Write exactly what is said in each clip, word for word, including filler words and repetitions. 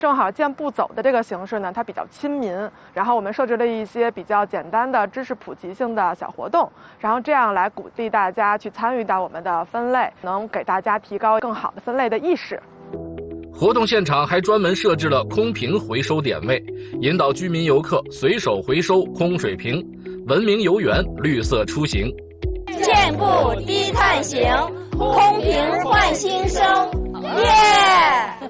正好健步走的这个形式呢，它比较亲民，然后我们设置了一些比较简单的知识普及性的小活动，然后这样来鼓励大家去参与到我们的分类，能给大家提高更好的分类的意识。 活动现场还专门设置了空瓶回收点位，引导居民游客随手回收空水瓶，文明游园，绿色出行。 健步低碳行，空瓶换新生，耶！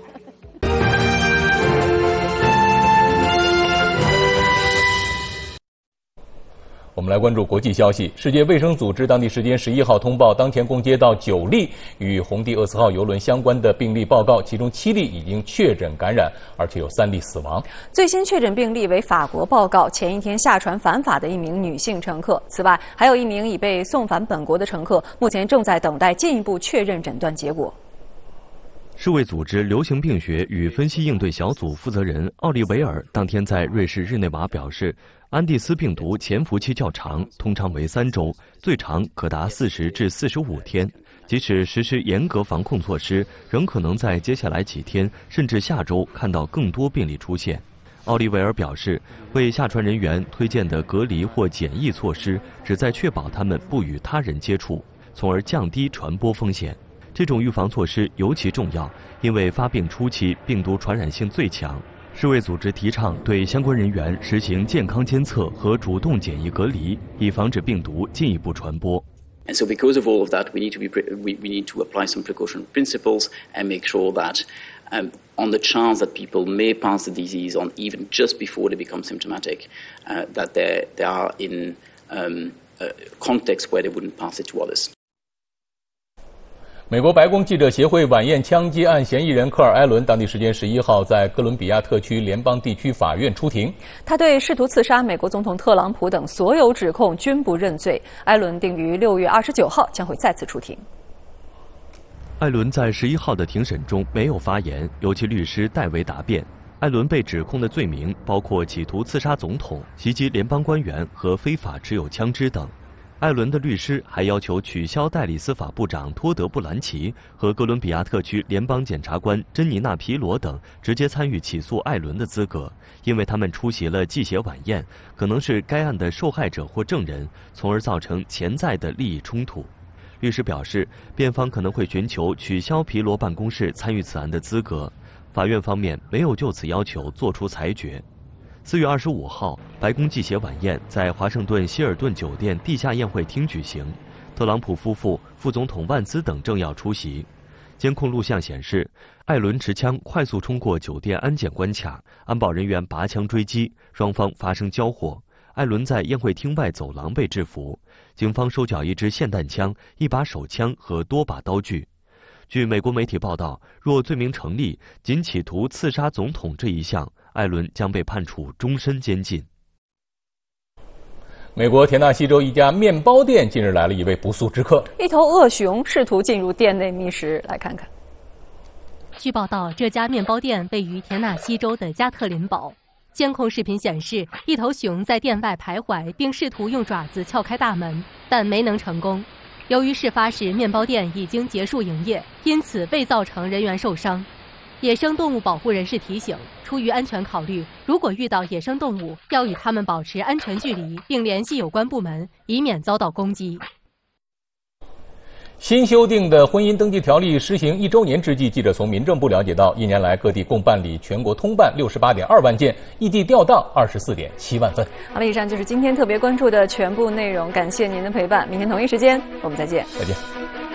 我们来关注国际消息。世界卫生组织当地时间十一号通报，当前共接到九例与红帝厄斯号邮轮相关的病例报告，其中七例已经确诊感染，而且有三例死亡。 最新确诊病例为法国报告前一天下船返法的一名女性乘客。此外，还有一名已被送返本国的乘客，目前正在等待进一步确认诊断结果。 世卫组织流行病学与分析应对小组负责人奥利维尔当天在瑞士日内瓦表示，安第斯病毒潜伏期较长，通常为三周，最长可达四十至四十五天。即使实施严格防控措施，仍可能在接下来几天甚至下周看到更多病例出现。奥利维尔表示，为下船人员推荐的隔离或检疫措施旨在确保他们不与他人接触，从而降低传播风险。这种预防措施尤其重要，因为发病初期病毒传染性最强。世卫组织提倡对相关人员实行健康监测和主动检疫隔离，以防止病毒进一步传播。 And so because of all of that, we need to be we, we need to apply some precaution principles and make sure that um, on the chance that people may pass the disease on even just before they become symptomatic, uh, that they they are in um, a context where they wouldn't pass it to others. 美国白宫记者协会晚宴枪击案嫌疑人科尔·埃伦，当地时间十一号在哥伦比亚特区联邦地区法院出庭。 他对试图刺杀美国总统特朗普等所有指控均不认罪。埃伦定于六月二十九号将会再次出庭。 艾伦在十一号的庭审中没有发言，由其律师代为答辩。艾伦被指控的罪名包括企图刺杀总统、袭击联邦官员和非法持有枪支等。艾伦的律师还要求取消代理司法部长托德·布兰奇和哥伦比亚特区联邦检察官珍妮娜·皮罗等直接参与起诉艾伦的资格，因为他们出席了祭血晚宴，可能是该案的受害者或证人，从而造成潜在的利益冲突。律师表示，辩方可能会寻求取消皮罗办公室参与此案的资格，法院方面没有就此要求作出裁决。四月二十五号，白宫祭血晚宴在华盛顿希尔顿酒店地下宴会厅举行，特朗普夫妇、副总统万兹等政要出席。监控录像显示，艾伦持枪快速冲过酒店安检关卡，安保人员拔枪追击，双方发生交火。艾伦在宴会厅外走廊被制服，警方收缴一支霰弹枪、一把手枪和多把刀具。据美国媒体报道，若罪名成立，仅企图刺杀总统这一项，艾伦将被判处终身监禁。 美国田纳西州一家面包店近日来了一位不速之客， 一头恶熊试图进入店内觅食，来看看。 据报道，这家面包店位于田纳西州的加特林堡。监控视频显示，一头熊在店外徘徊，并试图用爪子撬开大门，但没能成功。由于事发时面包店已经结束营业，因此未造成人员受伤。野生动物保护人士提醒，出于安全考虑，如果遇到野生动物，要与它们保持安全距离，并联系有关部门，以免遭到攻击。 新修订的婚姻登记条例施行一周年之际，记者从民政部了解到，一年来各地共办理全国通办六十八点二万件，异地调到二十四点七万份。 好了，以上就是今天特别关注的全部内容，感谢您的陪伴，明天同一时间我们再见。 再见。